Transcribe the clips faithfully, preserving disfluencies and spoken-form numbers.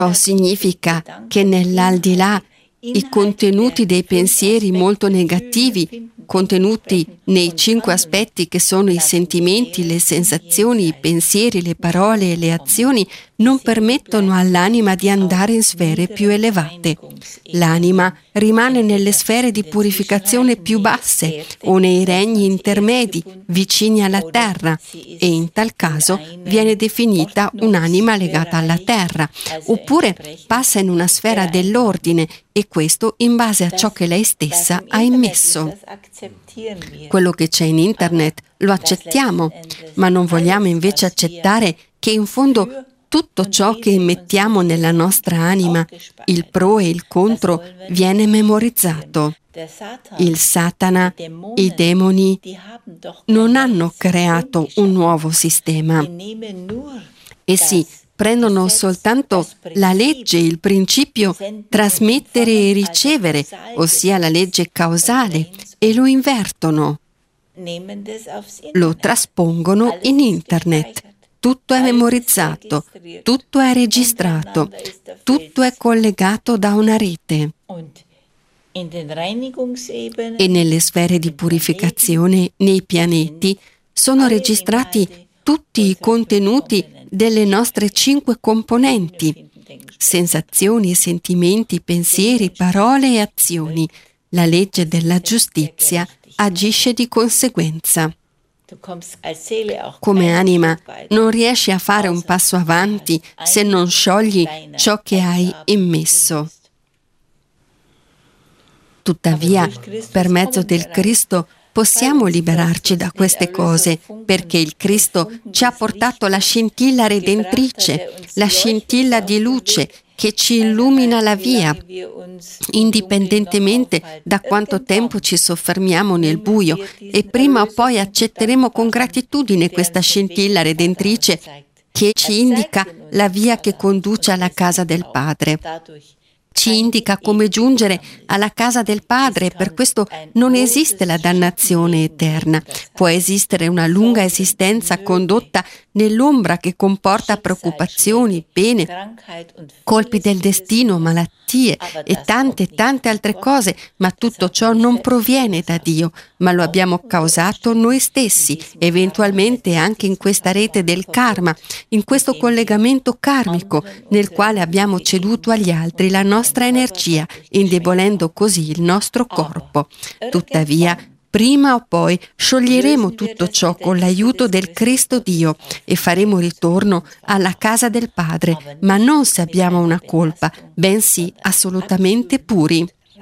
O significa che nell'aldilà i contenuti dei pensieri molto negativi, contenuti nei cinque aspetti che sono i sentimenti, le sensazioni, i pensieri, le parole e le azioni, non permettono all'anima di andare in sfere più elevate. L'anima rimane nelle sfere di purificazione più basse o nei regni intermedi, vicini alla terra, e in tal caso viene definita un'anima legata alla terra, oppure passa in una sfera dell'ordine, e questo in base a ciò che lei stessa ha immesso. Quello che c'è in internet lo accettiamo, ma non vogliamo invece accettare che in fondo tutto ciò che immettiamo nella nostra anima, il pro e il contro, viene memorizzato. Il Satana, i demoni, non hanno creato un nuovo sistema. Essi prendono soltanto la legge, il principio trasmettere e ricevere, ossia la legge causale, e lo invertono. Lo traspongono in internet. Tutto è memorizzato, tutto è registrato, tutto è collegato da una rete. E nelle sfere di purificazione, nei pianeti, sono registrati tutti i contenuti delle nostre cinque componenti: sensazioni, sentimenti, pensieri, parole e azioni. La legge della giustizia agisce di conseguenza. Come anima non riesci a fare un passo avanti se non sciogli ciò che hai immesso. Tuttavia, per mezzo del Cristo possiamo liberarci da queste cose, perché il Cristo ci ha portato la scintilla redentrice, la scintilla di luce che ci illumina la via, indipendentemente da quanto tempo ci soffermiamo nel buio, e prima o poi accetteremo con gratitudine questa scintilla redentrice che ci indica la via che conduce alla casa del Padre. Ci indica come giungere alla casa del Padre, per questo non esiste la dannazione eterna. Può esistere una lunga esistenza condotta nell'ombra che comporta preoccupazioni, pene, colpi del destino, malattie e tante tante altre cose, ma tutto ciò non proviene da Dio, ma lo abbiamo causato noi stessi, eventualmente anche in questa rete del karma, in questo collegamento karmico nel quale abbiamo ceduto agli altri la nostra energia, indebolendo così il nostro corpo. Tuttavia, prima o poi scioglieremo tutto ciò con l'aiuto del Cristo Dio e faremo ritorno alla casa del Padre, ma non se abbiamo una colpa, bensì assolutamente puri.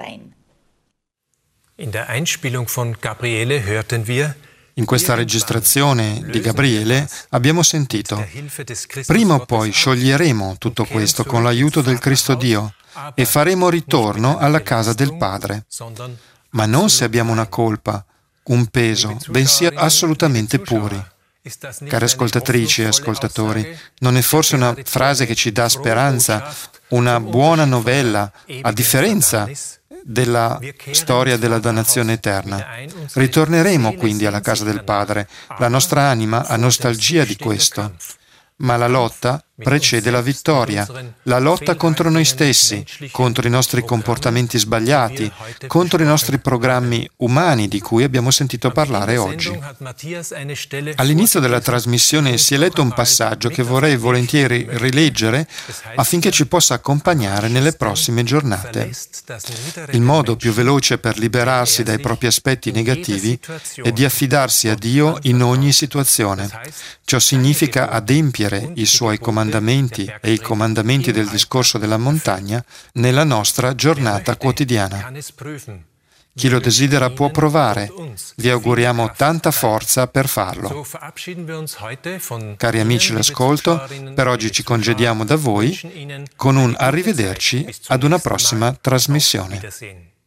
In der Einspielung von Gabriele hörten wir: In questa registrazione di Gabriele abbiamo sentito: prima o poi scioglieremo tutto questo con l'aiuto del Cristo Dio e faremo ritorno alla casa del Padre, ma non se abbiamo una colpa, un peso, bensì assolutamente puri. Care ascoltatrici e ascoltatori, non è forse una frase che ci dà speranza, una buona novella, a differenza della storia della dannazione eterna? Ritorneremo quindi alla casa del Padre. La nostra anima ha nostalgia di questo, ma la lotta precede la vittoria. La lotta contro noi stessi, contro i nostri comportamenti sbagliati, contro i nostri programmi umani di cui abbiamo sentito parlare oggi. All'inizio della trasmissione si è letto un passaggio che vorrei volentieri rileggere affinché ci possa accompagnare nelle prossime giornate. Il modo più veloce per liberarsi dai propri aspetti negativi è di affidarsi a Dio in ogni situazione. Ciò significa adempiere i Suoi comandamenti e i comandamenti del discorso della montagna nella nostra giornata quotidiana. Chi lo desidera può provare. Vi auguriamo tanta forza per farlo. Cari amici l'ascolto, per oggi ci congediamo da voi con un arrivederci ad una prossima trasmissione.